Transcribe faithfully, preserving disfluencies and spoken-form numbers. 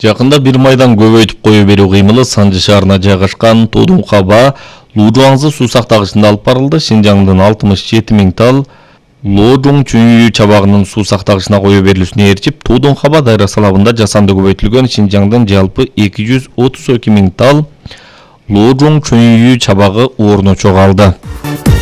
Жакында бир майдан көбөйтүп кое берүү кыймылы Санжы шаарына жайгашкан Тодун-Хаба Лужуаңзы суу сактагычына алып барылды. Шинжаңдын алтымыш жети миң тал Ложуң-Чүнүй чабагынын суу сактагычына кое берилүүсүнө ээрчип, Тодун-Хаба дайрасы алабында жасанды көбөйтүлгөн Шинжаңдын жалпы эки жүз отуз эки миң тал Ложуң-Чүнүй чабагы орночо калды.